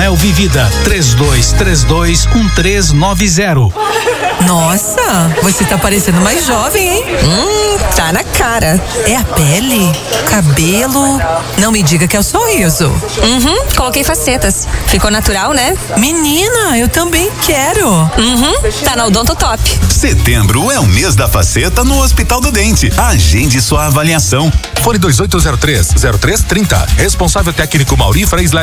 Ismael Vivida, 32321390. Nossa, você tá parecendo mais jovem, hein? Tá na cara. É a pele? Cabelo? Não me diga que é o sorriso. Coloquei facetas. Ficou natural, né? Menina, eu também quero. Tá na Odonto Top. Setembro é o mês da faceta no Hospital do Dente. Agende sua avaliação. Fone 2803-0330. Responsável técnico Mauri Freisler.